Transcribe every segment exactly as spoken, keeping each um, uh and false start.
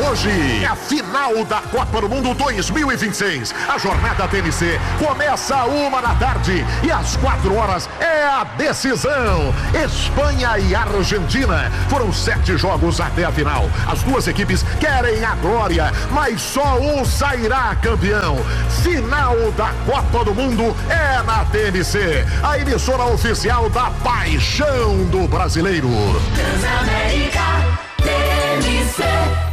hoje é a final da Copa do Mundo dois mil e vinte e seis. A jornada T N C começa a uma da tarde e às quatro horas é a decisão. Espanha e Argentina. Foram sete jogos até a final. As duas equipes querem a glória, mas só um sairá campeão. Final da Copa do Mundo é na T N C, a emissora oficial da paixão do brasileiro. Transamérica T N C.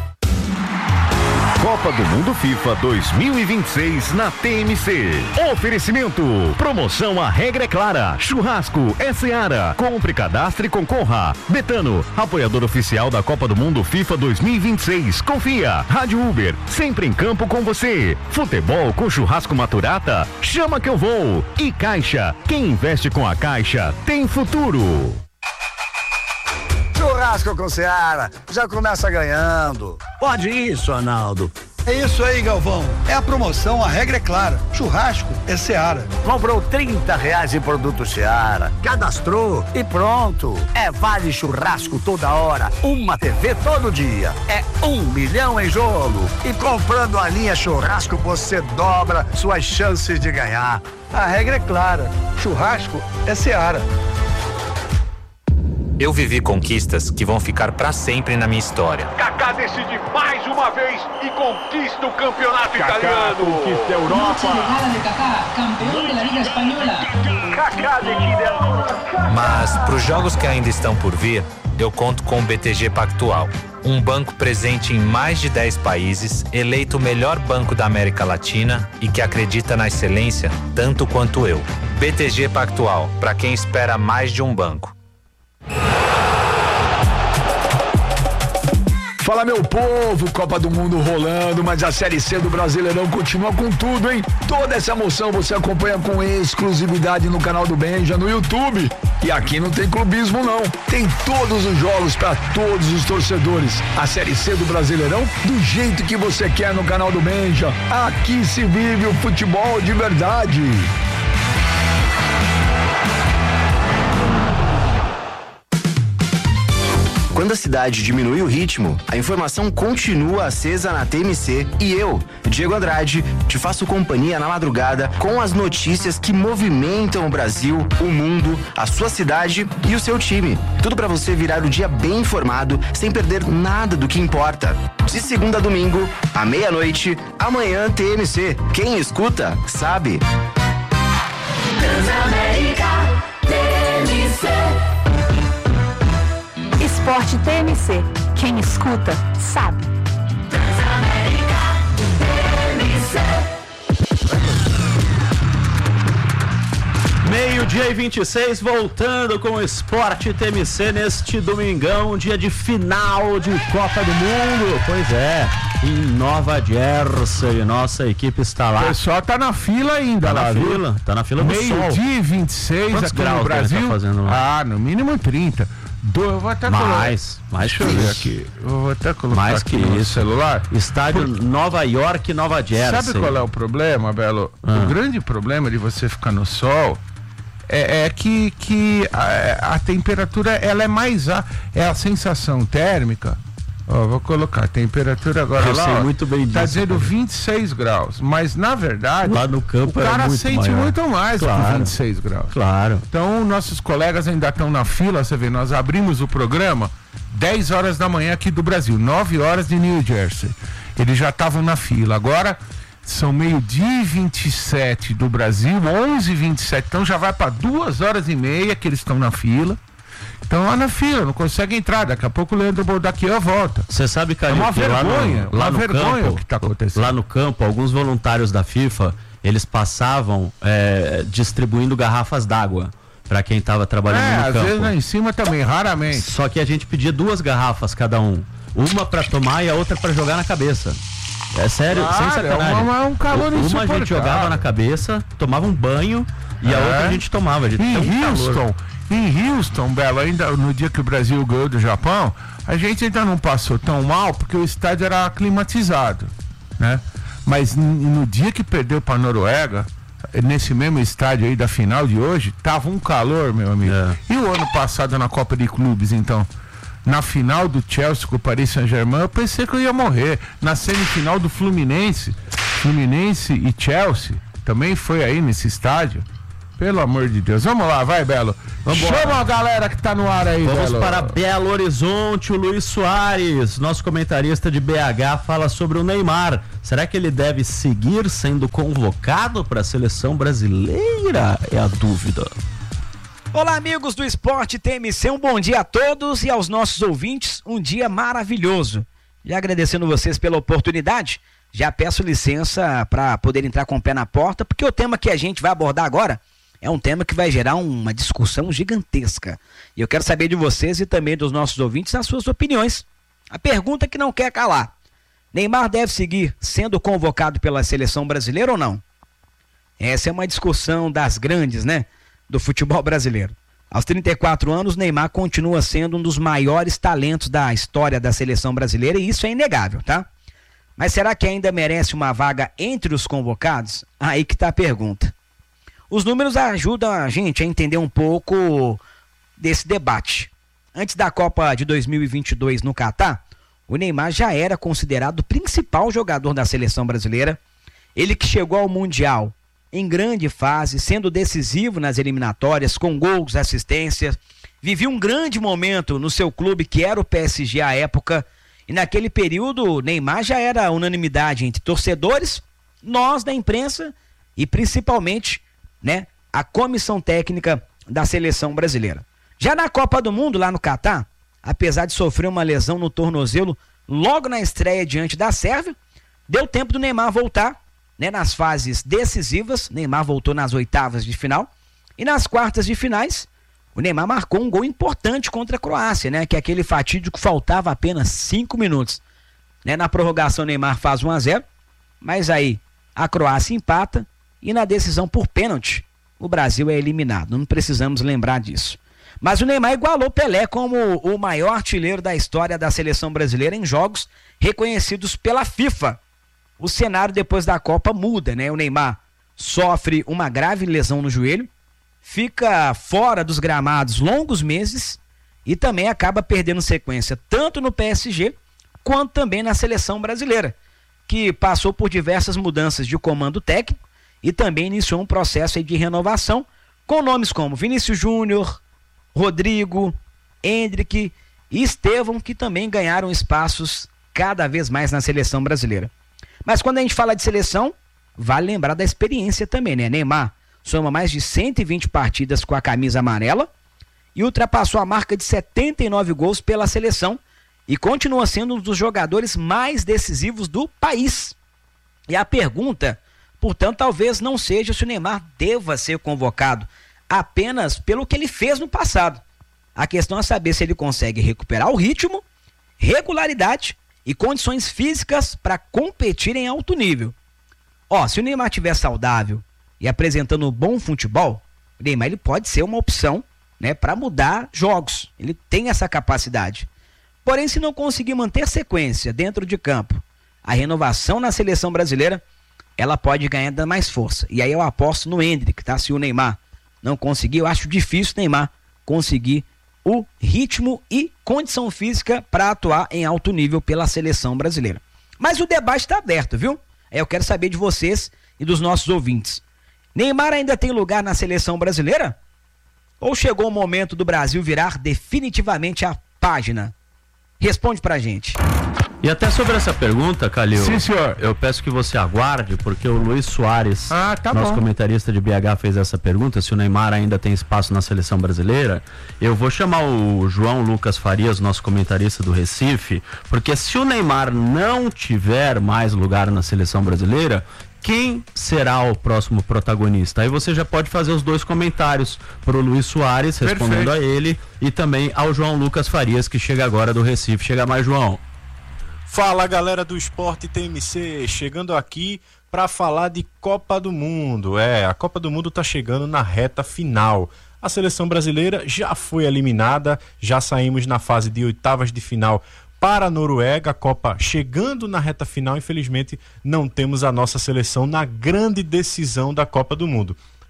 Copa do Mundo FIFA dois mil e vinte e seis na T M C. Oferecimento. Promoção A Regra é Clara. Churrasco é Seara. Compre, cadastre e concorra. Betano, apoiador oficial da Copa do Mundo FIFA dois mil e vinte e seis. Confia. Rádio Uber, sempre em campo com você. Futebol com churrasco Maturata? Chama que eu vou. E Caixa. Quem investe com a Caixa tem futuro. Churrasco com Seara, já começa ganhando. Pode isso, Arnaldo. É isso aí, Galvão. É a promoção, a regra é clara. Churrasco é Seara. Comprou trinta reais em produto Seara, cadastrou e pronto. É vale churrasco toda hora, uma T V todo dia. É um milhão em jogo. E comprando a linha churrasco, você dobra suas chances de ganhar. A regra é clara. Churrasco é Seara. Eu vivi conquistas que vão ficar pra sempre na minha história. Kaká decide mais uma vez e conquista o campeonato Kaká italiano. Conquista a Europa. Kaká decide. Mas pros jogos que ainda estão por vir, eu conto com o B T G Pactual. Um banco presente em mais de dez países, eleito o melhor banco da América Latina e que acredita na excelência tanto quanto eu. B T G Pactual, pra quem espera mais de um banco. Fala, meu povo, Copa do Mundo rolando, mas a Série C do Brasileirão continua com tudo, hein? Toda essa emoção você acompanha com exclusividade no canal do Benja, no YouTube. E aqui não tem clubismo, não. Tem todos os jogos para todos os torcedores. A Série C do Brasileirão, do jeito que você quer no canal do Benja. Aqui se vive o futebol de verdade. Quando a cidade diminui o ritmo, a informação continua acesa na T M C e eu, Diego Andrade, te faço companhia na madrugada com as notícias que movimentam o Brasil, o mundo, a sua cidade e o seu time. Tudo para você virar o dia bem informado, sem perder nada do que importa. De segunda a domingo, à meia-noite, amanhã T M C. Quem escuta, sabe. Transamérica T M C. Esporte T M C. Quem escuta, sabe. Transamérica T M C. Meio-dia e vinte e seis, voltando com o Esporte T M C neste domingão, dia de final de Copa do Mundo. Pois é, em Nova Jersey, nossa equipe está lá. O pessoal tá na fila ainda, tá lá, na viu? fila, tá na fila do sol. Meio-dia e vinte e seis. Quantos aqui graus no Brasil. tá fazendo lá? Ah, no mínimo trinta. Do, eu vou até mais, colocar. mais Deixa eu ver aqui. Eu vou até colocar mais aqui que no isso. celular. Estádio Por... Nova York, Nova Jersey. Sabe qual é o problema, Belo? Ah. O grande problema de você ficar no sol é, é que, que a, a temperatura ela é mais a, é a sensação térmica. Ó, vou colocar a temperatura agora Eu lá. sei Ó, muito bem tá disso, dizendo cara. vinte e seis graus, mas na verdade lá no campo o cara é muito sente maior. muito mais do Claro. que vinte e seis graus. Claro. Então nossos colegas ainda estão na fila, você vê, nós abrimos o programa dez horas da manhã aqui do Brasil, nove horas de New Jersey. Eles já estavam na fila. Agora são meio-dia e vinte e sete do Brasil, onze e vinte e sete, então já vai para duas horas e meia que eles estão na fila. Estão lá na fila, não consegue entrar. Daqui a pouco o Leandro Bordaquian volta. Você sabe, Calil, é uma que vergonha, lá no, lá uma no vergonha campo, o que está acontecendo. Lá no campo, alguns voluntários da FIFA, eles passavam é, distribuindo garrafas d'água para quem estava trabalhando é, no às campo. vezes lá em cima também, raramente. Só que a gente pedia duas garrafas cada um. Uma para tomar e a outra para jogar na cabeça. É sério, Claro, sem sacanagem. É uma, um calor Uma a gente jogava na cabeça, tomava um banho e é. a outra a gente tomava. De em Houston, calor. em Houston, Belo, ainda no dia que o Brasil ganhou do Japão, a gente ainda não passou tão mal porque o estádio era climatizado, né? Mas no dia que perdeu para a Noruega, nesse mesmo estádio aí da final de hoje, tava um calor, meu amigo. É. E o ano passado na Copa de Clubes, então? na final do Chelsea com o Paris Saint-Germain, eu pensei que eu ia morrer. Na semifinal do Fluminense, Fluminense e Chelsea, também foi aí nesse estádio. Pelo amor de Deus. Vamos lá, vai, Belo. Vambora. Chama a galera que tá no ar aí, Vamos Belo. para Belo Horizonte. O Luiz Soares, nosso comentarista de B H, fala sobre o Neymar. Será que ele deve seguir sendo convocado para a seleção brasileira? É a dúvida. Olá, amigos do Esporte T M C, um bom dia a todos e aos nossos ouvintes, um dia maravilhoso. E agradecendo vocês pela oportunidade, já peço licença para poder entrar com o pé na porta, porque o tema que a gente vai abordar agora é um tema que vai gerar uma discussão gigantesca. E eu quero saber de vocês e também dos nossos ouvintes as suas opiniões. A pergunta que não quer calar: Neymar deve seguir sendo convocado pela seleção brasileira ou não? Essa é uma discussão das grandes, né? Do futebol brasileiro. Aos trinta e quatro anos, Neymar continua sendo um dos maiores talentos da história da seleção brasileira e isso é inegável, tá? Mas será que ainda merece uma vaga entre os convocados? Aí que tá a pergunta. Os números ajudam a gente a entender um pouco desse debate. Antes da Copa de dois mil e vinte e dois no Catar, o Neymar já era considerado o principal jogador da seleção brasileira. Ele que chegou ao Mundial em grande fase, sendo decisivo nas eliminatórias, com gols, assistências, vivia um grande momento no seu clube, que era o P S G à época, e naquele período Neymar já era unanimidade entre torcedores, nós da imprensa e principalmente, né, a comissão técnica da seleção brasileira. Já na Copa do Mundo, lá no Catar, apesar de sofrer uma lesão no tornozelo logo na estreia diante da Sérvia, deu tempo do Neymar voltar, né, nas fases decisivas. Neymar voltou nas oitavas de final e nas quartas de finais o Neymar marcou um gol importante contra a Croácia, né, que é aquele fatídico, faltava apenas cinco minutos, né, na prorrogação o Neymar faz um a zero, mas aí a Croácia empata e na decisão por pênalti o Brasil é eliminado, não precisamos lembrar disso. Mas o Neymar igualou Pelé como o maior artilheiro da história da seleção brasileira em jogos reconhecidos pela FIFA. O cenário depois da Copa muda, né? O Neymar sofre uma grave lesão no joelho, fica fora dos gramados longos meses e também acaba perdendo sequência tanto no P S G quanto também na seleção brasileira, que passou por diversas mudanças de comando técnico e também iniciou um processo aí de renovação com nomes como Vinícius Júnior, Rodrigo, Endrick e Estevão, que também ganharam espaços cada vez mais na seleção brasileira. Mas quando a gente fala de seleção, vale lembrar da experiência também, né? Neymar soma mais de cento e vinte partidas com a camisa amarela e ultrapassou a marca de setenta e nove gols pela seleção e continua sendo um dos jogadores mais decisivos do país. E a pergunta, portanto, talvez não seja se o Neymar deva ser convocado apenas pelo que ele fez no passado. A questão é saber se ele consegue recuperar o ritmo, regularidade e condições físicas para competir em alto nível. Ó, se o Neymar estiver saudável e apresentando um bom futebol, o Neymar ele pode ser uma opção, né, para mudar jogos. Ele tem essa capacidade. Porém, se não conseguir manter sequência dentro de campo, a renovação na seleção brasileira, ela pode ganhar ainda mais força. E aí eu aposto no Endrick, tá? Se o Neymar não conseguir, eu acho difícil o Neymar conseguir o ritmo e condição física para atuar em alto nível pela seleção brasileira. Mas o debate está aberto, viu? Eu quero saber de vocês e dos nossos ouvintes. Neymar ainda tem lugar na seleção brasileira? Ou chegou o momento do Brasil virar definitivamente a página? Responde pra gente. E até sobre essa pergunta, Calil, Sim, senhor. eu peço que você aguarde, porque o Luiz Soares, ah, tá nosso bom. comentarista de B H, fez essa pergunta, se o Neymar ainda tem espaço na seleção brasileira. Eu vou chamar o João Lucas Farias, nosso comentarista do Recife, porque se o Neymar não tiver mais lugar na seleção brasileira, quem será o próximo protagonista? Aí você já pode fazer os dois comentários para o Luiz Soares, respondendo Perfeito. a ele, e também ao João Lucas Farias, que chega agora do Recife. Chega mais, João. Fala, galera do Esporte T M C, chegando aqui para falar de Copa do Mundo. É, a Copa do Mundo tá chegando na reta final. A seleção brasileira já foi eliminada, já saímos na fase de oitavas de final para a Noruega. A Copa chegando na reta final, infelizmente não temos a nossa seleção na grande decisão da Copa do Mundo.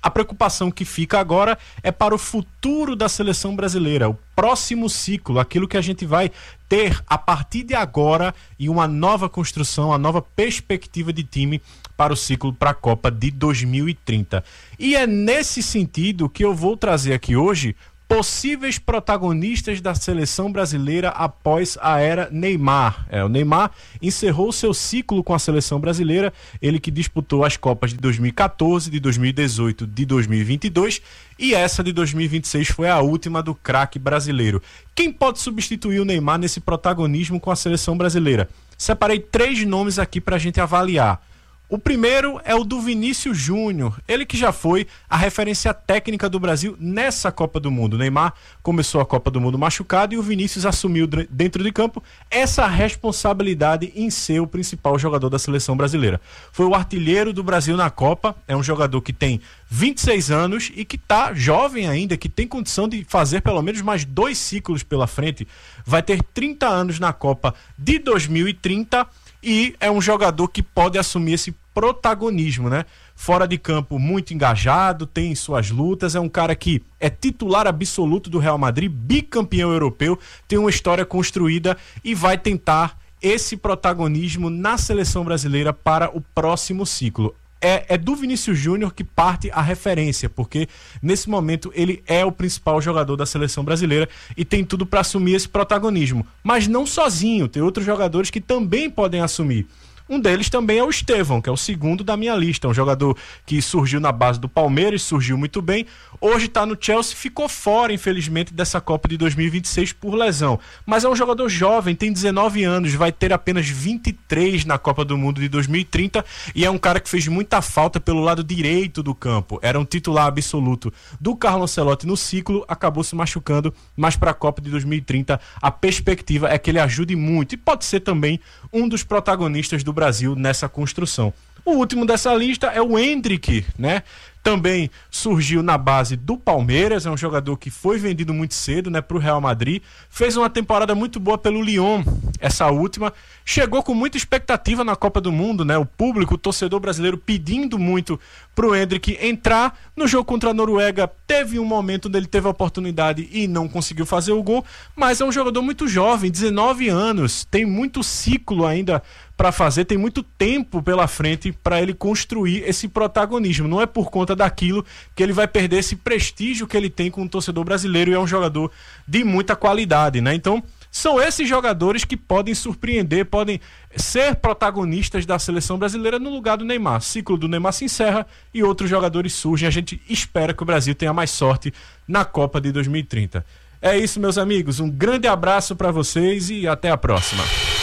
A preocupação que fica agora é para o futuro da seleção brasileira, o próximo ciclo, aquilo que a gente vai ter a partir de agora e uma nova construção, a nova perspectiva de time para o ciclo para a Copa de dois mil e trinta. E é nesse sentido que eu vou trazer aqui hoje possíveis protagonistas da seleção brasileira após a era Neymar. É, o Neymar encerrou seu ciclo com a seleção brasileira, ele que disputou as Copas de dois mil e quatorze, de dois mil e dezoito, de dois mil e vinte e dois e essa de dois mil e vinte e seis foi a última do craque brasileiro. Quem pode substituir o Neymar nesse protagonismo com a seleção brasileira? Separei três nomes aqui para a gente avaliar. O primeiro é o do Vinícius Júnior, ele que já foi a referência técnica do Brasil nessa Copa do Mundo. O Neymar começou a Copa do Mundo machucado e o Vinícius assumiu dentro de campo essa responsabilidade em ser o principal jogador da seleção brasileira. Foi o artilheiro do Brasil na Copa, é um jogador que tem vinte e seis anos e que está jovem ainda, que tem condição de fazer pelo menos mais dois ciclos pela frente. Vai ter trinta anos na Copa de dois mil e trinta e é um jogador que pode assumir esse protagonismo, né? Fora de campo, muito engajado, tem suas lutas, é um cara que é titular absoluto do Real Madrid, bicampeão europeu, tem uma história construída e vai tentar esse protagonismo na seleção brasileira para o próximo ciclo. É, é do Vinícius Júnior que parte a referência, porque nesse momento ele é o principal jogador da seleção brasileira e tem tudo para assumir esse protagonismo. Mas não sozinho, tem outros jogadores que também podem assumir. Um deles também é o Estevão, que é o segundo da minha lista, um jogador que surgiu na base do Palmeiras, surgiu muito bem, hoje está no Chelsea, ficou fora, infelizmente, dessa Copa de dois mil e vinte e seis por lesão, mas é um jogador jovem, tem dezenove anos, vai ter apenas vinte e três na Copa do Mundo de dois mil e trinta e é um cara que fez muita falta pelo lado direito do campo, era um titular absoluto do Carlo Ancelotti no ciclo, acabou se machucando, mas para a Copa de dois mil e trinta a perspectiva é que ele ajude muito e pode ser também um dos protagonistas do Brasil nessa construção. O último dessa lista é o Endrick, né? Também surgiu na base do Palmeiras, é um jogador que foi vendido muito cedo, né, para o Real Madrid, fez uma temporada muito boa pelo Lyon, essa última, chegou com muita expectativa na Copa do Mundo, né, o público, o torcedor brasileiro pedindo muito para o Endrick entrar no jogo contra a Noruega, teve um momento onde ele teve a oportunidade e não conseguiu fazer o gol, mas é um jogador muito jovem, dezenove anos, tem muito ciclo ainda para fazer, tem muito tempo pela frente para ele construir esse protagonismo. Não é por conta daquilo que ele vai perder esse prestígio que ele tem com o torcedor brasileiro e é um jogador de muita qualidade, né? Então, são esses jogadores que podem surpreender, podem ser protagonistas da seleção brasileira no lugar do Neymar. O ciclo do Neymar se encerra e outros jogadores surgem. A gente espera que o Brasil tenha mais sorte na Copa de dois mil e trinta. É isso, meus amigos. Um grande abraço para vocês e até a próxima.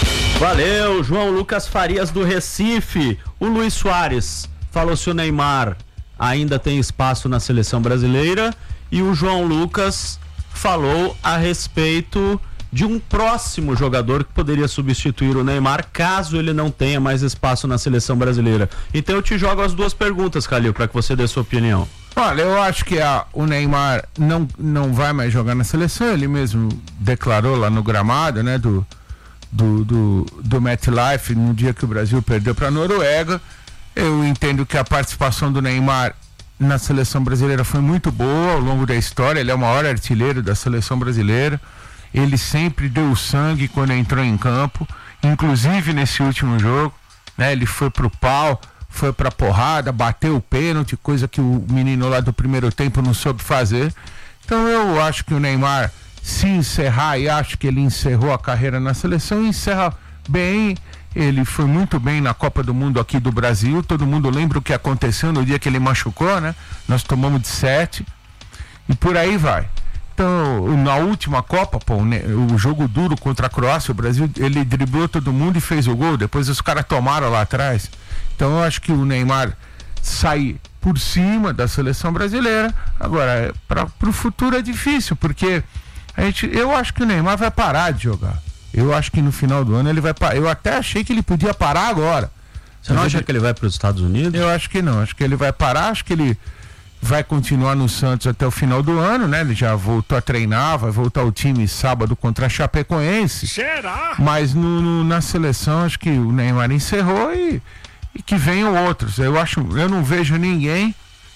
Valeu, João Lucas Farias do Recife. O Luiz Soares falou se o Neymar ainda tem espaço na seleção brasileira e o João Lucas falou a respeito de um próximo jogador que poderia substituir o Neymar caso ele não tenha mais espaço na seleção brasileira. Então eu te jogo as duas perguntas, Calil, para que você dê sua opinião. Olha, eu acho que a, o Neymar não, não vai mais jogar na seleção, ele mesmo declarou lá no gramado, né, do do, do, do MetLife, no dia que o Brasil perdeu para a Noruega. Eu entendo que a participação do Neymar na seleção brasileira foi muito boa ao longo da história, ele é o maior artilheiro da seleção brasileira, ele sempre deu sangue quando entrou em campo, inclusive nesse último jogo, né, ele foi pro pau, foi pra porrada, bateu o pênalti, coisa que o menino lá do primeiro tempo não soube fazer. Então eu acho que o Neymar, se encerrar, e acho que ele encerrou a carreira na seleção, encerra bem. Ele foi muito bem na Copa do Mundo aqui do Brasil, todo mundo lembra o que aconteceu no dia que ele machucou, né? Nós tomamos de sete e por aí vai. Então, na última Copa, pô, o jogo duro contra a Croácia, o Brasil, ele driblou todo mundo e fez o gol, depois os caras tomaram lá atrás. Então eu acho que o Neymar sai por cima da seleção brasileira. Agora, para o futuro é difícil, porque a gente, eu acho que o Neymar vai parar de jogar. Eu acho que no final do ano ele vai parar. Eu até achei que ele podia parar agora. Você não acha que ele vai para os Estados Unidos? Eu acho que não. Acho que ele vai parar. Acho que ele vai continuar no Santos até o final do ano, né? Ele já voltou a treinar, vai voltar ao time sábado contra a Chapecoense. Será? Mas no, no, na seleção acho que o Neymar encerrou e, e que venham outros. Eu acho, eu não vejo ninguém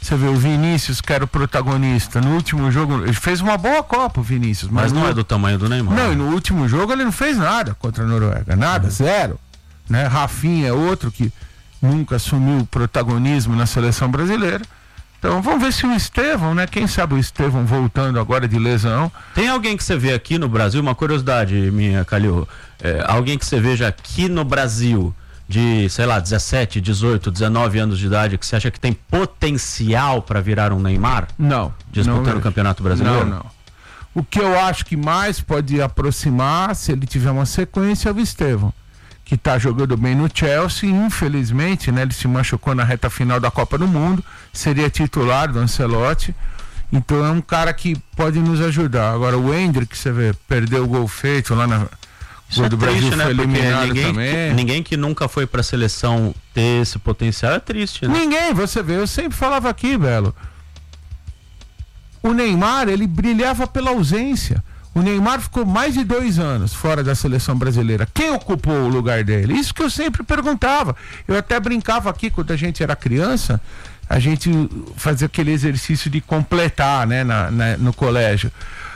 Você vê o Vinícius, que era o protagonista, no último jogo, ele fez uma boa Copa, o Vinícius. Mas, Mas não no... é do tamanho do Neymar. Não, e no último jogo ele não fez nada contra a Noruega, nada, uhum. zero. Né? Rafinha é outro que nunca assumiu o protagonismo na seleção brasileira. Então vamos ver se o Estevão, né? Quem sabe o Estevão voltando agora de lesão. Tem alguém que você vê aqui no Brasil, uma curiosidade minha, Calil, é, alguém que você veja aqui no Brasil de, sei lá, dezessete, dezoito, dezenove anos de idade, que você acha que tem potencial para virar um Neymar? Não. Disputando não o Campeonato Brasileiro? Não, não. O que eu acho que mais pode aproximar, se ele tiver uma sequência, é o Estevão, que está jogando bem no Chelsea. Infelizmente, né, ele se machucou na reta final da Copa do Mundo, seria titular do Ancelotti, então é um cara que pode nos ajudar. Agora o Endrick, você vê, perdeu o gol feito lá na... Isso o do é Brasil triste, né? foi eliminado ninguém, também. Ninguém que nunca foi para a seleção ter esse potencial é triste, né? Ninguém, você vê, eu sempre falava aqui, Belo, o Neymar, ele brilhava pela ausência. O Neymar ficou mais de dois anos fora da seleção brasileira. Quem ocupou o lugar dele? Isso que eu sempre perguntava. Eu até brincava aqui quando a gente era criança, a gente fazia aquele exercício de completar, né, na, na, no colégio.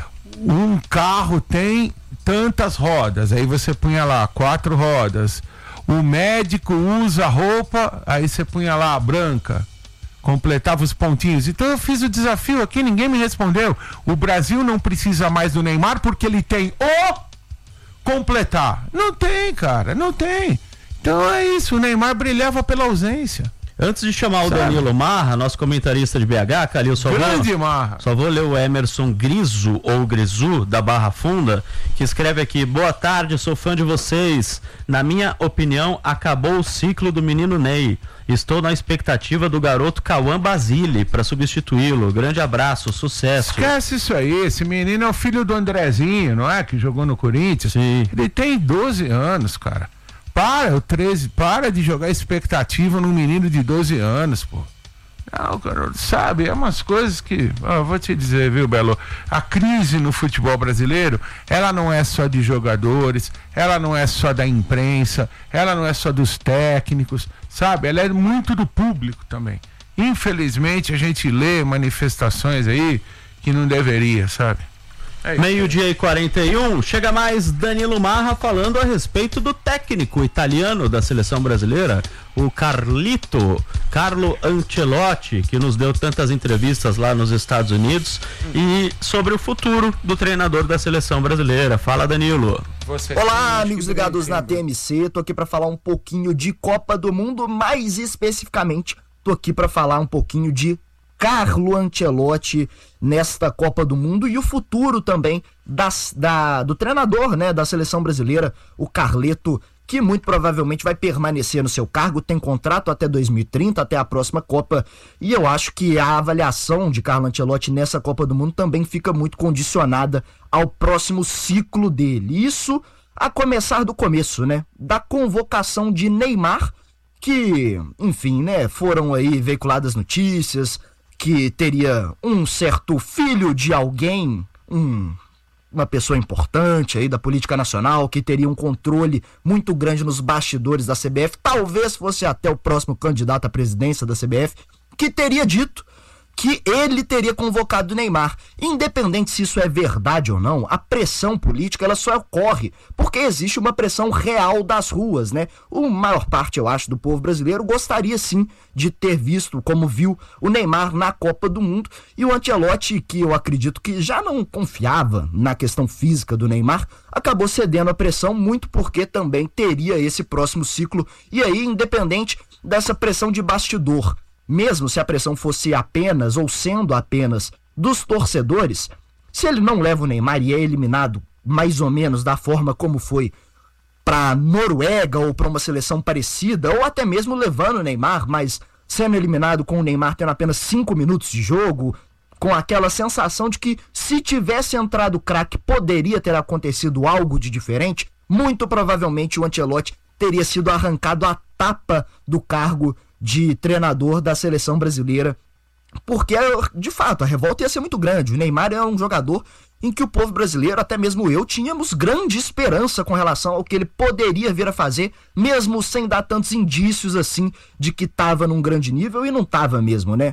Um carro tem tantas rodas, aí você punha lá quatro rodas. O médico usa roupa, aí você punha lá branca. Completava os pontinhos. Então eu fiz o desafio aqui, ninguém me respondeu. O Brasil não precisa mais do Neymar porque ele tem o completar. Não tem, cara, não tem. Então é isso, o Neymar brilhava pela ausência. Antes de chamar o Danilo Marra, nosso comentarista de B H, Calil, só Grande vou, Marra. só vou ler o Emerson Griso, ou Grisu, da Barra Funda, que escreve aqui: boa tarde, sou fã de vocês. Na minha opinião, acabou o ciclo do menino Ney. Estou na expectativa do garoto Cauã Basile para substituí-lo. Grande abraço, sucesso. Esquece isso aí, esse menino é o filho do Andrezinho, não é? Que jogou no Corinthians. Sim. Ele tem doze anos, cara. Para, o treze, para de jogar expectativa num menino de doze anos, pô. Não, cara, sabe, é umas coisas que, ó, vou te dizer, viu, Belo, a crise no futebol brasileiro, ela não é só de jogadores, ela não é só da imprensa, ela não é só dos técnicos, sabe, ela é muito do público também. Infelizmente a gente lê manifestações aí que não deveria, sabe. É Meio-dia e quarenta e um, chega mais Danilo Marra falando a respeito do técnico italiano da seleção brasileira, o Carlito, Carlo Ancelotti, que nos deu tantas entrevistas lá nos Estados Unidos, e sobre o futuro do treinador da seleção brasileira. Fala, Danilo. Você Olá, amigos ligados na T M C, tô aqui para falar um pouquinho de Copa do Mundo, mais especificamente, tô aqui para falar um pouquinho de Carlo Ancelotti nesta Copa do Mundo e o futuro também das, da, do treinador, né, da seleção brasileira, o Carleto, que muito provavelmente vai permanecer no seu cargo, tem contrato até dois mil e trinta, até a próxima Copa, e eu acho que a avaliação de Carlo Ancelotti nessa Copa do Mundo também fica muito condicionada ao próximo ciclo dele. Isso a começar do começo, né, da convocação de Neymar, que, enfim, né, foram aí veiculadas notícias que teria um certo filho de alguém, um, uma pessoa importante aí da política nacional, que teria um controle muito grande nos bastidores da C B F, talvez fosse até o próximo candidato à presidência da C B F, que teria dito que ele teria convocado o Neymar. Independente se isso é verdade ou não, a pressão política ela só ocorre porque existe uma pressão real das ruas, né? A maior parte, eu acho, do povo brasileiro gostaria sim de ter visto como viu o Neymar na Copa do Mundo, e o Ancelotti, que eu acredito que já não confiava na questão física do Neymar, acabou cedendo à pressão muito porque também teria esse próximo ciclo, e aí, independente dessa pressão de bastidor, mesmo se a pressão fosse apenas, ou sendo apenas, dos torcedores, se ele não leva o Neymar e é eliminado mais ou menos da forma como foi para Noruega ou para uma seleção parecida, ou até mesmo levando o Neymar, mas sendo eliminado com o Neymar tendo apenas cinco minutos de jogo, com aquela sensação de que se tivesse entrado o craque poderia ter acontecido algo de diferente, muito provavelmente o Ancelotti teria sido arrancado a tapa do cargo de treinador da seleção brasileira, porque, de fato, a revolta ia ser muito grande. O Neymar é um jogador em que o povo brasileiro, até mesmo eu, tínhamos grande esperança com relação ao que ele poderia vir a fazer, mesmo sem dar tantos indícios assim de que estava num grande nível, e não estava mesmo, né?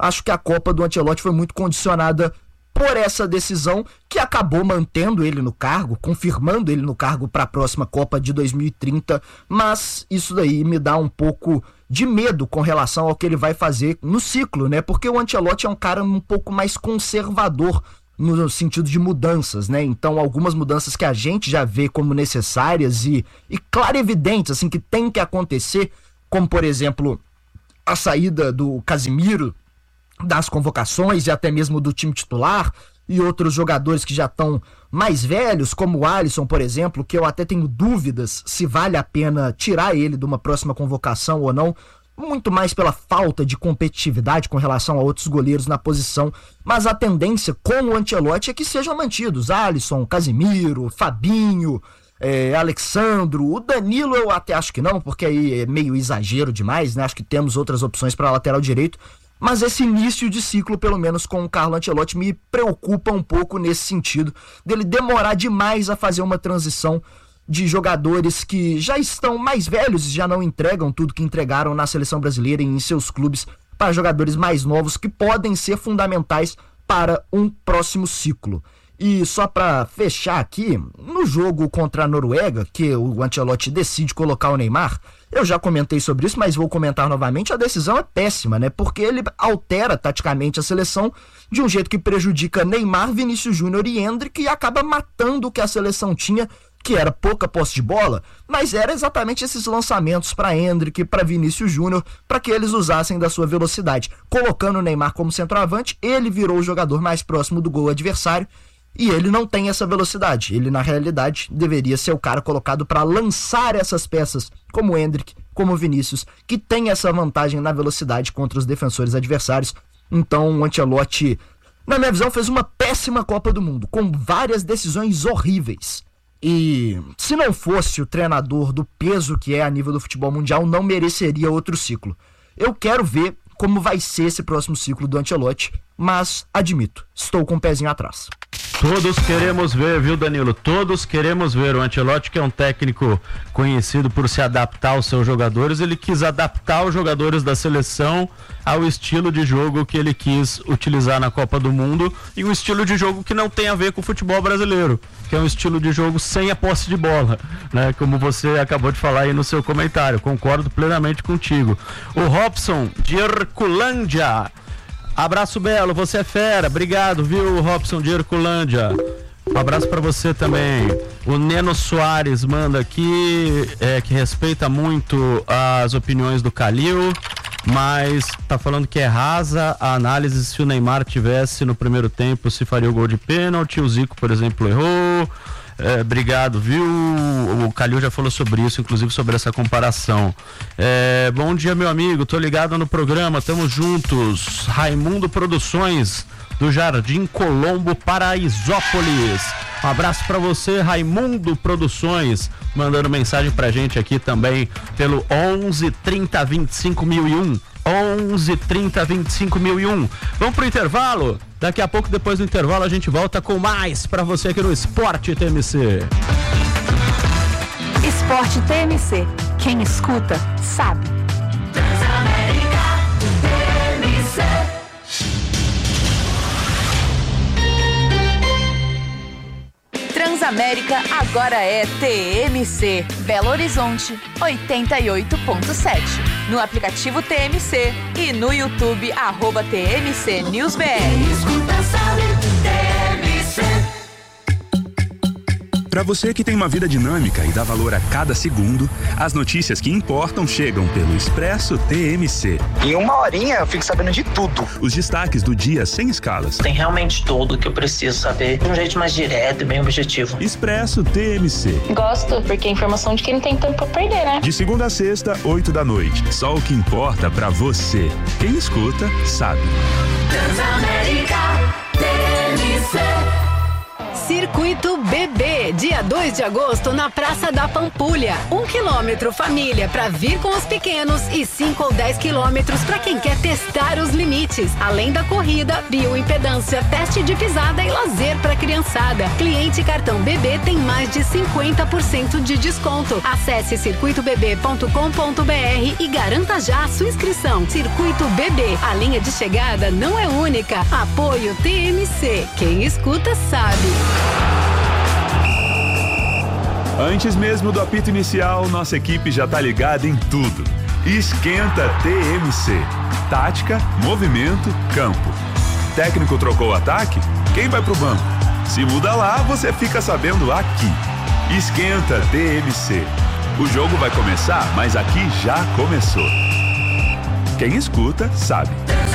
acho que a Copa do Ancelotti foi muito condicionada por essa decisão que acabou mantendo ele no cargo, confirmando ele no cargo para a próxima Copa de dois mil e trinta, mas isso daí me dá um pouco de medo com relação ao que ele vai fazer no ciclo, né? Porque o Ancelotti é um cara um pouco mais conservador no sentido de mudanças, né? Então, algumas mudanças que a gente já vê como necessárias e, e clarividentes, assim, que tem que acontecer, como, por exemplo, a saída do Casemiro das convocações e até mesmo do time titular, e outros jogadores que já estão mais velhos, como o Alisson, por exemplo, que eu até tenho dúvidas se vale a pena tirar ele de uma próxima convocação ou não, muito mais pela falta de competitividade com relação a outros goleiros na posição, mas a tendência com o Ancelotti é que sejam mantidos Alisson, Casemiro, Fabinho, é, Alexandro, o Danilo eu até acho que não, porque aí é meio exagero demais, né? Acho que temos outras opções para lateral direito, mas esse início de ciclo, pelo menos com o Carlo Ancelotti, me preocupa um pouco nesse sentido, dele demorar demais a fazer uma transição de jogadores que já estão mais velhos e já não entregam tudo que entregaram na seleção brasileira e em seus clubes, para jogadores mais novos que podem ser fundamentais para um próximo ciclo. E só para fechar aqui, no jogo contra a Noruega, que o Ancelotti decide colocar o Neymar, eu já comentei sobre isso, mas vou comentar novamente, a decisão é péssima, né? Porque ele altera taticamente a seleção de um jeito que prejudica Neymar, Vinícius Júnior e Endrick e acaba matando o que a seleção tinha, que era pouca posse de bola, mas era exatamente esses lançamentos para Endrick, para Vinícius Júnior, para que eles usassem da sua velocidade. Colocando o Neymar como centroavante, ele virou o jogador mais próximo do gol adversário, e ele não tem essa velocidade. Ele, na realidade, deveria ser o cara colocado para lançar essas peças, como o Endrick, como o Vinícius, que tem essa vantagem na velocidade contra os defensores adversários. Então, o Ancelotti, na minha visão, fez uma péssima Copa do Mundo, com várias decisões horríveis. E se não fosse o treinador do peso que é a nível do futebol mundial, não mereceria outro ciclo. Eu quero ver como vai ser esse próximo ciclo do Ancelotti, mas admito, estou com o pezinho atrás. Todos queremos ver, viu, Danilo? Todos queremos ver. O Ancelotti, que é um técnico conhecido por se adaptar aos seus jogadores, ele quis adaptar os jogadores da seleção ao estilo de jogo que ele quis utilizar na Copa do Mundo, e um estilo de jogo que não tem a ver com o futebol brasileiro, que é um estilo de jogo sem a posse de bola, né? Como você acabou de falar aí no seu comentário, concordo plenamente contigo. O Robson de Herculândia. Abraço, Belo, você é fera. Obrigado, viu, Robson de Herculândia. Um abraço pra você também. O Neno Soares manda aqui, é, que respeita muito as opiniões do Calil, mas tá falando que é rasa a análise se o Neymar tivesse no primeiro tempo, se faria o gol de pênalti. O Zico, por exemplo, errou. É, obrigado, viu? O Calil já falou sobre isso, inclusive sobre essa comparação. É, bom dia, meu amigo, tô ligado no programa, tamo juntos. Raimundo Produções, do Jardim Colombo, Paraisópolis. Um abraço pra você, Raimundo Produções, mandando mensagem pra gente aqui também pelo onze trinta vinte e cinco mil e um. onze trinta vinte e cinco mil e um. Vamos pro intervalo? Daqui a pouco, depois do intervalo, a gente volta com mais pra você aqui no Esporte T M C. Esporte T M C. Quem escuta, sabe. Transamérica T M C. Transamérica agora é T M C. Belo Horizonte, oitenta e oito ponto sete. No aplicativo T M C e no YouTube, arroba T M C News B R. Escuta, sabe, T M C. Para você que tem uma vida dinâmica e dá valor a cada segundo, as notícias que importam chegam pelo Expresso T M C. Em uma horinha eu fico sabendo de tudo. Os destaques do dia sem escalas. Tem realmente tudo que eu preciso saber de um jeito mais direto e bem objetivo. Expresso T M C. Gosto, porque é informação de quem não tem tempo pra perder, né? De segunda a sexta, oito da noite. Só o que importa pra você. Quem escuta, sabe. Transamérica T M C. Circuito Circuito Bebê, dia dois de agosto na Praça da Pampulha. Um quilômetro família para vir com os pequenos e cinco ou dez quilômetros para quem quer testar os limites. Além da corrida, bioimpedância, teste de pisada e lazer para criançada. Cliente cartão Bebê tem mais de cinquenta por cento de desconto. Acesse circuito bebê ponto com ponto br e garanta já a sua inscrição. Circuito Bebê, a linha de chegada não é única. Apoio T M C. Quem escuta sabe. Antes mesmo do apito inicial, nossa equipe já tá ligada em tudo. Esquenta T M C. Tática, movimento, campo. Técnico trocou o ataque? Quem vai pro banco? Se muda lá, você fica sabendo aqui. Esquenta T M C. O jogo vai começar, mas aqui já começou. Quem escuta, sabe.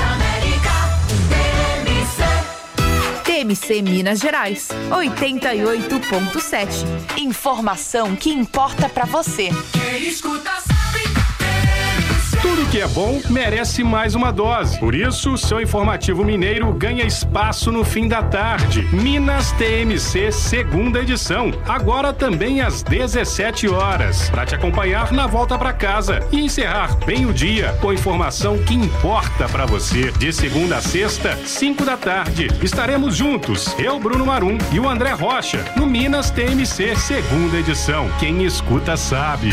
T M C Minas Gerais, oitenta e oito ponto sete. Informação que importa pra você. Quem escuta sabe. Tudo que é bom merece mais uma dose. Por isso, o seu informativo mineiro ganha espaço no fim da tarde. Minas T M C, segunda edição. Agora também às dezessete horas. Para te acompanhar na volta para casa e encerrar bem o dia com informação que importa para você. De segunda a sexta, cinco da tarde. Estaremos juntos, eu, Bruno Marum e o André Rocha, no Minas T M C, segunda edição. Quem escuta sabe.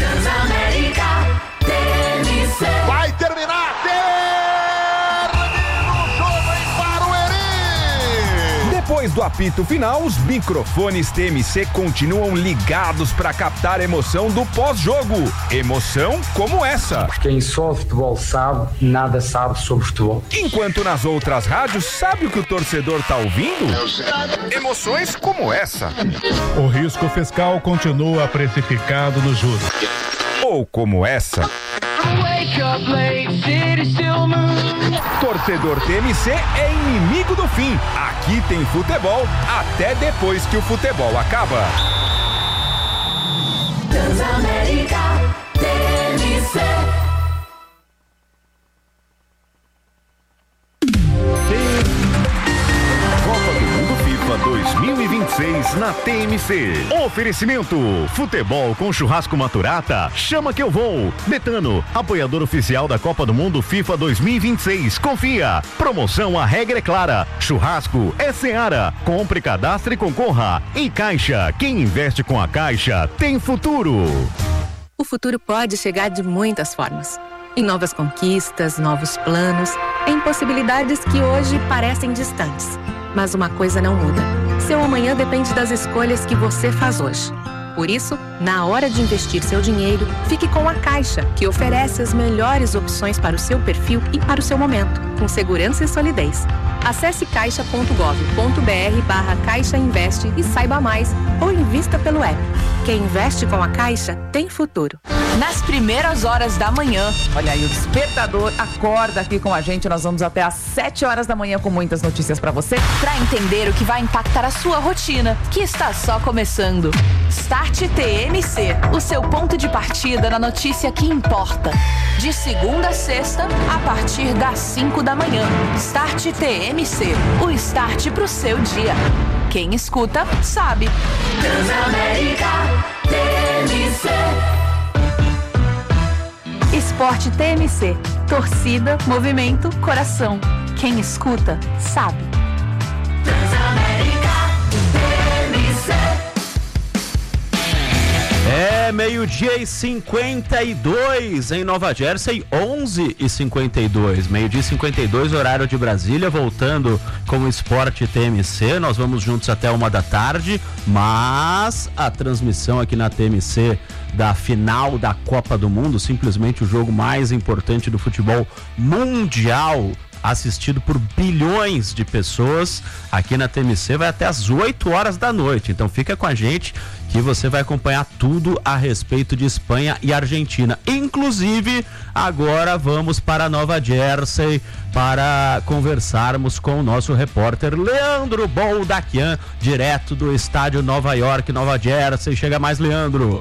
Vai terminar, termina o jogo em Barueri! Depois do apito final, os microfones T M C continuam ligados para captar a emoção do pós-jogo. Emoção como essa. Quem só de futebol sabe, nada sabe sobre futebol. Enquanto nas outras rádios, sabe o que o torcedor tá ouvindo? Emoções como essa. O risco fiscal continua precificado nos juros. Ou como essa. Torcedor T M C é inimigo do fim. Aqui tem futebol até depois que o futebol acaba. Transamérica T M C. dois mil e vinte e seis na T M C. Oferecimento: futebol com churrasco Maturata. Chama que eu vou. Betano, apoiador oficial da Copa do Mundo FIFA dois mil e vinte e seis. Confia. Promoção A Regra é Clara. Churrasco é Seara. Compre, cadastre e concorra. E Caixa. Quem investe com a Caixa tem futuro. O futuro pode chegar de muitas formas. Em novas conquistas, novos planos, em possibilidades que hoje parecem distantes. Mas uma coisa não muda. Seu amanhã depende das escolhas que você faz hoje. Por isso, na hora de investir seu dinheiro, fique com a Caixa, que oferece as melhores opções para o seu perfil e para o seu momento, com segurança e solidez. Acesse caixa ponto gov ponto br barra Caixa Investe e saiba mais, ou invista pelo app. Quem investe com a Caixa tem futuro. Nas primeiras horas da manhã. Olha aí, o despertador acorda aqui com a gente. Nós vamos até às sete horas da manhã com muitas notícias pra você. Pra entender o que vai impactar a sua rotina, que está só começando. Start T M C, o seu ponto de partida na notícia que importa. De segunda a sexta, a partir das cinco da manhã. Start T M C, o start pro seu dia. Quem escuta, sabe. Transamérica T M C. Esporte T M C. Torcida, movimento, coração. Quem escuta, sabe. Transamérica T M C. É meio-dia e cinquenta e dois em Nova Jersey, onze e cinquenta e dois. Meio-dia e cinquenta e dois, horário de Brasília, voltando com o Esporte T M C. Nós vamos juntos até uma da tarde, mas a transmissão aqui na T M C da final da Copa do Mundo, simplesmente o jogo mais importante do futebol mundial, assistido por bilhões de pessoas aqui na T M C, vai até às oito horas da noite. Então fica com a gente que você vai acompanhar tudo a respeito de Espanha e Argentina. Inclusive, agora vamos para Nova Jersey para conversarmos com o nosso repórter Leandro Boldaquian, direto do estádio Nova York, Nova Jersey. Chega mais, Leandro.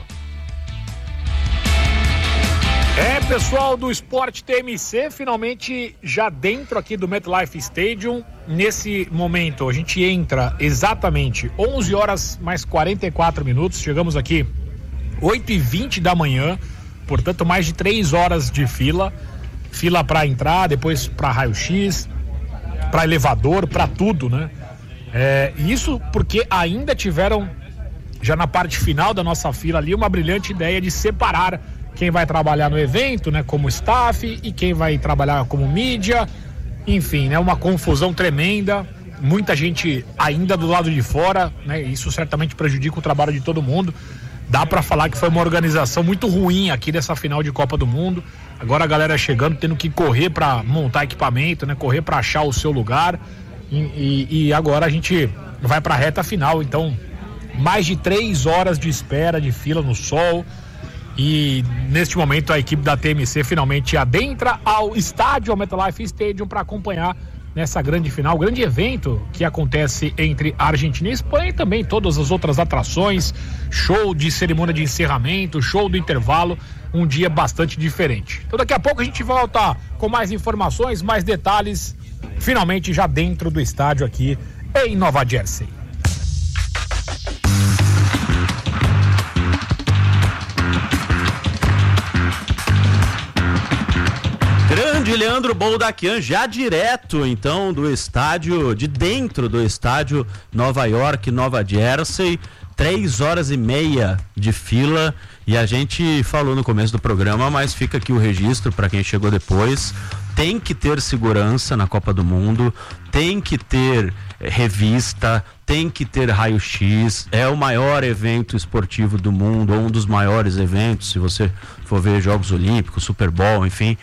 É, pessoal do Esporte T M C, finalmente já dentro aqui do MetLife Stadium, nesse momento, a gente entra exatamente onze horas mais quarenta e quatro minutos, chegamos aqui oito e vinte da manhã, portanto mais de três horas de fila, fila para entrar, depois para raio-x, para elevador, para tudo, né? É, isso porque ainda tiveram, já na parte final da nossa fila ali, uma brilhante ideia de separar quem vai trabalhar no evento, né, como staff, e quem vai trabalhar como mídia, enfim, né, uma confusão tremenda, muita gente ainda do lado de fora, né, isso certamente prejudica o trabalho de todo mundo. Dá pra falar que foi uma organização muito ruim aqui dessa final de Copa do Mundo. Agora a galera chegando, tendo que correr pra montar equipamento, né, correr pra achar o seu lugar, e, e, e agora a gente vai pra reta final, então mais de três horas de espera, de fila no sol. E neste momento a equipe da T M C finalmente adentra ao estádio, ao MetLife Stadium, para acompanhar nessa grande final, grande evento que acontece entre Argentina e Espanha, e também todas as outras atrações, show de cerimônia de encerramento, show do intervalo, um dia bastante diferente. Então daqui a pouco a gente volta com mais informações, mais detalhes, finalmente já dentro do estádio aqui em Nova Jersey. Grande Leandro Boldaquian, já direto então do estádio, de dentro do estádio Nova York, Nova Jersey, três horas e meia de fila, e a gente falou no começo do programa, mas fica aqui o registro para quem chegou depois. Tem que ter segurança na Copa do Mundo, tem que ter revista, tem que ter raio-x, é o maior evento esportivo do mundo, ou um dos maiores eventos, se você for ver Jogos Olímpicos, Super Bowl, enfim,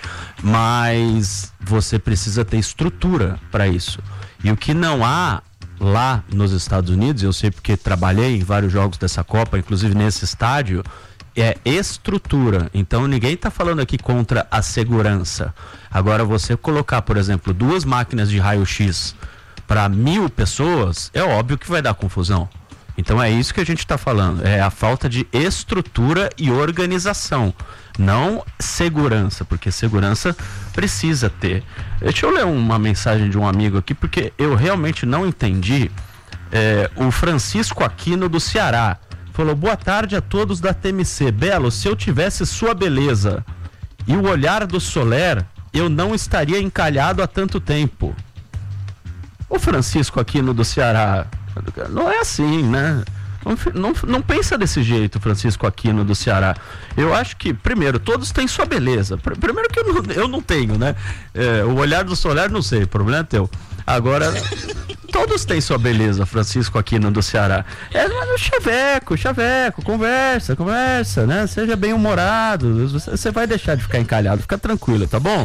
mas você precisa ter estrutura para isso. E o que não há lá nos Estados Unidos, eu sei porque trabalhei em vários jogos dessa Copa, inclusive nesse estádio, é estrutura. Então ninguém está falando aqui contra a segurança. Agora, você colocar, por exemplo, duas máquinas de raio-x para mil pessoas, é óbvio que vai dar confusão. Então é isso que a gente está falando, é a falta de estrutura e organização, não segurança, porque segurança precisa ter. Deixa eu ler uma mensagem de um amigo aqui, porque eu realmente não entendi. É, o Francisco Aquino do Ceará falou: boa tarde a todos da T M C. Belo, se eu tivesse sua beleza e o olhar do Soler, eu não estaria encalhado há tanto tempo. O Francisco Aquino do Ceará, não é assim, né? Não, não, não pensa desse jeito, Francisco Aquino do Ceará. Eu acho que, primeiro, todos têm sua beleza. Primeiro que eu não, eu não tenho, né? É, o olhar do Soler, não sei, o problema é teu. Agora, todos têm sua beleza, Francisco Aquino do Ceará. É, mas chaveco, chaveco, conversa, conversa, né? Seja bem humorado, você vai deixar de ficar encalhado, fica tranquilo, tá bom?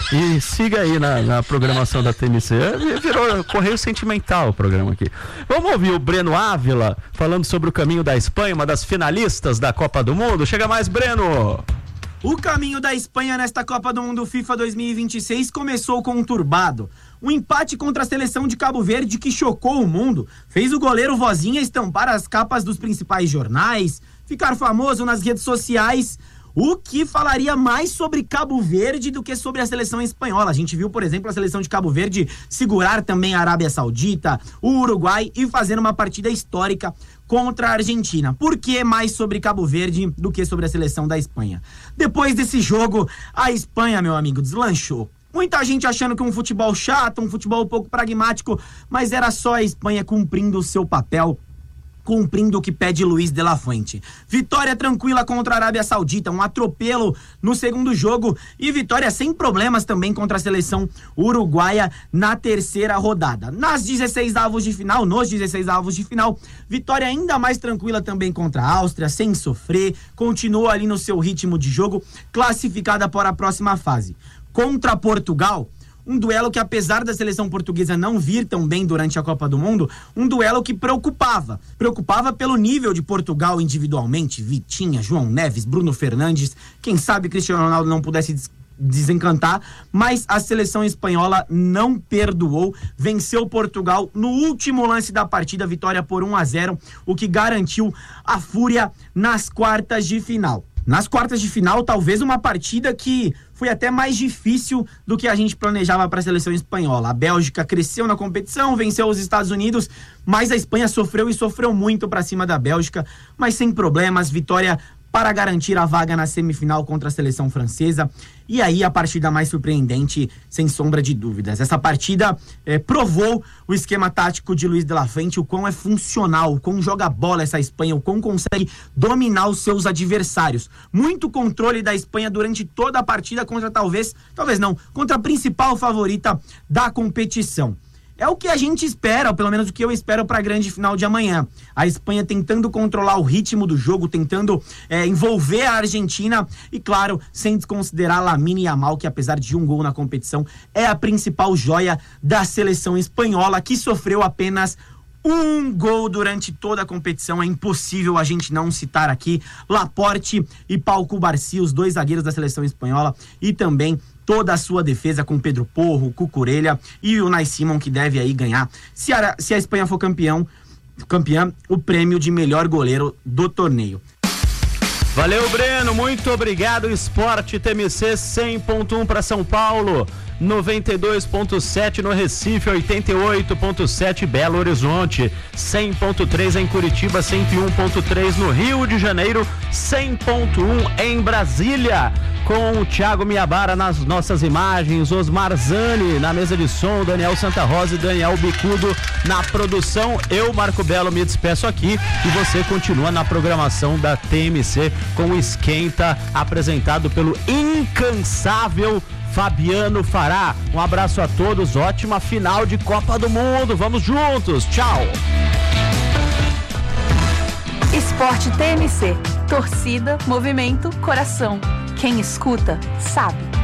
E siga aí na, na programação da T M C. Virou correio sentimental o programa aqui. Vamos ouvir o Breno Ávila falando sobre o caminho da Espanha, uma das finalistas da Copa do Mundo. Chega mais, Breno! O caminho da Espanha nesta Copa do Mundo FIFA dois mil e vinte e seis começou conturbado. Um empate contra a seleção de Cabo Verde que chocou o mundo, fez o goleiro Vozinha estampar as capas dos principais jornais, ficar famoso nas redes sociais, o que falaria mais sobre Cabo Verde do que sobre a seleção espanhola. A gente viu, por exemplo, a seleção de Cabo Verde segurar também a Arábia Saudita, o Uruguai e fazer uma partida histórica contra a Argentina. Por que mais sobre Cabo Verde do que sobre a seleção da Espanha? Depois desse jogo, a Espanha, meu amigo, deslanchou. Muita gente achando que um futebol chato, um futebol um pouco pragmático, mas era só a Espanha cumprindo o seu papel, cumprindo o que pede Luiz de la Fuente. Vitória tranquila contra a Arábia Saudita, um atropelo no segundo jogo e vitória sem problemas também contra a seleção uruguaia na terceira rodada. Nas dezesseis avos de final, nos dezesseis avos de final, vitória ainda mais tranquila também contra a Áustria, sem sofrer, continuou ali no seu ritmo de jogo, classificada para a próxima fase. Contra Portugal, um duelo que, apesar da seleção portuguesa não vir tão bem durante a Copa do Mundo, um duelo que preocupava. Preocupava pelo nível de Portugal individualmente. Vitinha, João Neves, Bruno Fernandes, quem sabe Cristiano Ronaldo não pudesse des- desencantar, mas a seleção espanhola não perdoou, venceu Portugal no último lance da partida, vitória por um a zero, o que garantiu a fúria nas quartas de final. Nas quartas de final, talvez uma partida que foi até mais difícil do que a gente planejava para a seleção espanhola. A Bélgica cresceu na competição, venceu os Estados Unidos, mas a Espanha sofreu e sofreu muito para cima da Bélgica, mas sem problemas, vitória para garantir a vaga na semifinal contra a seleção francesa. E aí a partida mais surpreendente, sem sombra de dúvidas. Essa partida eh, provou o esquema tático de Luiz de la Fuente, o quão é funcional, o quão joga bola essa Espanha, o quão consegue dominar os seus adversários. Muito controle da Espanha durante toda a partida contra talvez, talvez não, contra a principal favorita da competição. É o que a gente espera, ou pelo menos o que eu espero para a grande final de amanhã. A Espanha tentando controlar o ritmo do jogo, tentando é, envolver a Argentina e, claro, sem desconsiderar Lamine Yamal, que apesar de um gol na competição, é a principal joia da seleção espanhola, que sofreu apenas um gol durante toda a competição. É impossível a gente não citar aqui Laporte e Pau Cubarsí, os dois zagueiros da seleção espanhola, e também toda a sua defesa com Pedro Porro, Cucurella e o Unai Simon, que deve aí ganhar, se a, se a Espanha for campeão, campeã, o prêmio de melhor goleiro do torneio. Valeu, Breno, muito obrigado. Esporte T M C cem ponto um para São Paulo, noventa e dois ponto sete no Recife, oitenta e oito ponto sete Belo Horizonte, cem ponto três em Curitiba, cento e um ponto três no Rio de Janeiro, cem ponto um em Brasília, com o Thiago Miabara nas nossas imagens, Osmar Zani na mesa de som, Daniel Santa Rosa e Daniel Bicudo na produção. Eu, Marco Belo, me despeço aqui e você continua na programação da T M C com o Esquenta, apresentado pelo incansável Fabiano Fará. Um abraço a todos, ótima final de Copa do Mundo, vamos juntos, tchau! Esporte T M C, torcida, movimento, coração. Quem escuta, sabe.